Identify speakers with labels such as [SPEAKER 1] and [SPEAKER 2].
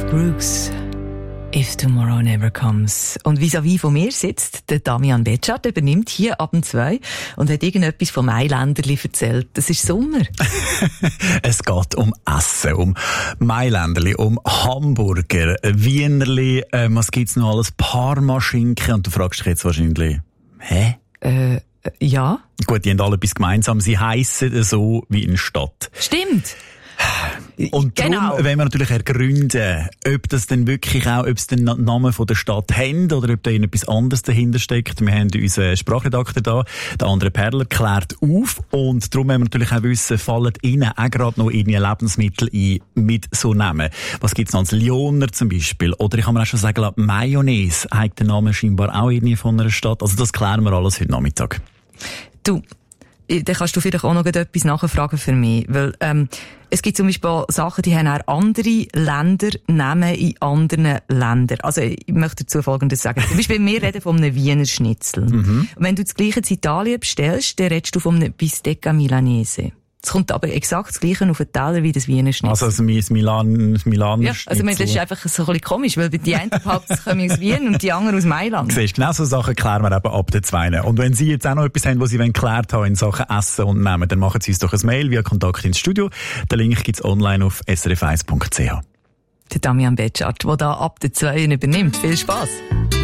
[SPEAKER 1] Garth Brooks. If Tomorrow Never Comes. Und vis-à-vis von mir sitzt der Damian Betschart, übernimmt hier ab 2 und hat irgendetwas vom Mailänderli erzählt. Das ist Sommer.
[SPEAKER 2] Es geht um Essen, um Mailänderli, um Hamburger, Wienerli, was gibt's noch alles? Parmaschinken. Und du fragst dich jetzt wahrscheinlich, hä?
[SPEAKER 1] Ja.
[SPEAKER 2] Gut, die haben alle etwas gemeinsam. Sie heissen so wie in Stadt.
[SPEAKER 1] Stimmt.
[SPEAKER 2] Und darum wollen wir natürlich ergründen, ob das denn wirklich auch, ob es den Namen von der Stadt haben oder ob da etwas anderes dahinter steckt. Wir haben unseren Sprachredakteur da, der André Perler, klärt auf. Und darum wollen wir natürlich auch wissen, fallen Ihnen auch gerade noch irgendwie Lebensmittel ein mit so Namen? Was gibt's noch? Lyoner zum Beispiel. Oder ich kann mir auch schon sagen, Mayonnaise hat den Namen scheinbar auch irgendwie von einer Stadt. Also das klären wir alles heute Nachmittag.
[SPEAKER 1] Du, dann kannst du vielleicht auch noch etwas nachfragen für mich, weil es gibt zum Beispiel Sachen, die haben auch andere Länder Namen in anderen Ländern. Also ich möchte dazu Folgendes sagen. Zum Beispiel, wir reden von einem Wiener Schnitzel. Und wenn du das Gleiche in Italien bestellst, dann redest du von einem Bistecca Milanese. Es kommt aber exakt das Gleiche auf den Teller wie das Wiener Schnitzel.
[SPEAKER 2] Also Milan
[SPEAKER 1] ja, also das ist einfach so ein bisschen komisch, weil die einen behaupten, sie kommen aus Wien und die anderen aus Mailand.
[SPEAKER 2] Siehst, genau so Sachen klären wir eben ab der 2. Und wenn Sie jetzt auch noch etwas haben, was Sie geklärt haben in Sachen Essen und Nehmen, dann machen Sie uns doch ein Mail via Kontakt ins Studio. Den Link gibt's online auf srf1.ch.
[SPEAKER 1] Der Damian Betschart, der da ab der 2 übernimmt. Viel Spass!